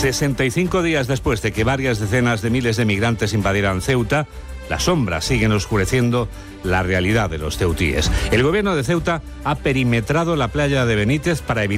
65 días después de que varias decenas de miles de migrantes invadieran Ceuta, las sombras siguen oscureciendo la realidad de los ceutíes. El gobierno de Ceuta ha perimetrado la playa de Benítez para evitar